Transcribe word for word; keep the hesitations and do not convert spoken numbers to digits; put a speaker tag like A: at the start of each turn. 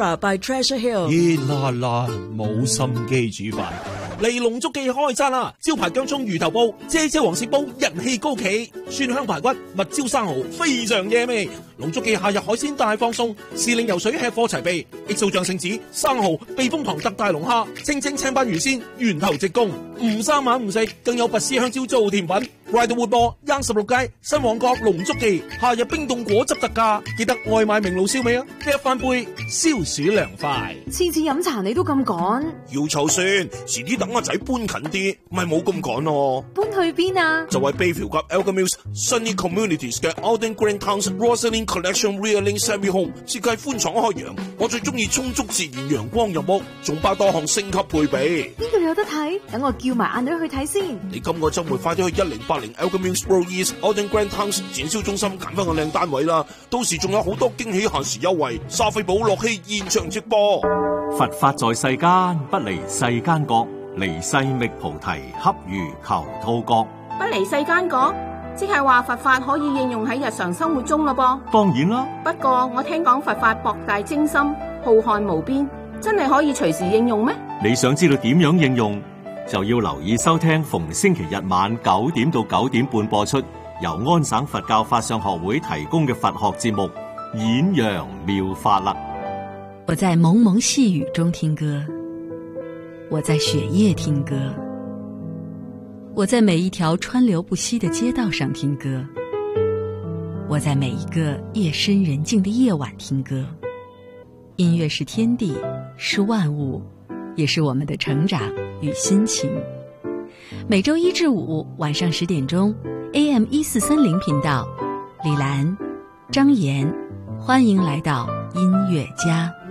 A: Tempura by Treasure Hill。
B: 熱辣辣，冇心機煮飯。嚟龍足記開餐啦！招牌薑蔥魚頭煲、姐姐黃鱔煲人氣高企，蒜香排骨、蜜椒生蠔非常惹味。龍足記夏日海鮮大放送，時令游水吃貨齊備，X O醬聖子、生蠔、避風塘特大龍蝦、清蒸青斑魚鮮、源頭直供，唔三晚唔食，更有拔絲香蕉做甜品。快到活播，央十六街新旺角龍足記，夏日冰凍果汁特價，記得外賣明爐燒味啊！一翻杯消暑涼快。
C: 次次飲茶你都咁趕，
D: 要湊先，遲啲等阿仔搬近啲，咪冇咁趕咯。
C: 搬去邊啊？
D: 就係 Bayview 及 Elgin Mills Sunny Communities 嘅 Alden Green Towns Rosalind Collection Realing Semi Home，設計寬敞開揚，我最中意充足自然陽光入屋，仲包多項升級配備。
C: 呢度有得睇，等我叫埋阿女去睇先。
D: 你今個週末快啲去一零八零 Elgin Mills Road East Alden Green Towns 展銷中心揀翻個靚單位啦，到時仲有好多驚喜限時優惠，莎菲寶樂器現場直播。
E: 佛法在世間，不離世間覺，離世覓菩提，恰如求兔角。
F: 不離世間覺，即係話佛法可以應用喺日常生活中咯噃。
E: 當然啦，
F: 不過我聽講佛法博大精深，浩瀚無邊，真係可以隨時應用咩？
E: 你想知道點樣應用，就要留意收聽逢星期日晚九點到九點半播出，由安省佛教法相學會提供嘅佛學節目《演揚妙法》啦。
G: 我在蒙蒙細雨中聽歌，我在雪夜聽歌，我在每一條川流不息的街道上聽歌，我在每一個夜深人靜的夜晚聽歌。音樂是天地，是萬物，也是我們的成長與心情。每周一至五晚上十點鐘 A M 一四三零頻道，李蘭、張岩，歡迎來到音樂家。